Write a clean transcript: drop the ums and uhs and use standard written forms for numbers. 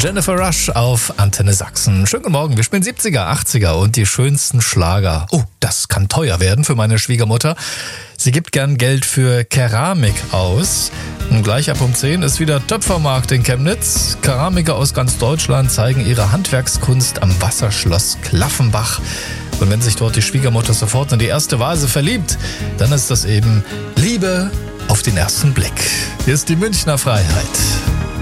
Jennifer Rush auf Antenne Sachsen. Schönen guten Morgen, wir spielen 70er, 80er und die schönsten Schlager. Oh, das kann teuer werden für meine Schwiegermutter. Sie gibt gern Geld für Keramik aus. Und gleich ab um 10 ist wieder Töpfermarkt in Chemnitz. Keramiker aus ganz Deutschland zeigen ihre Handwerkskunst am Wasserschloss Klaffenbach. Und wenn sich dort die Schwiegermutter sofort in die erste Vase verliebt, dann ist das eben Liebe auf den ersten Blick. Hier ist die Münchner Freiheit.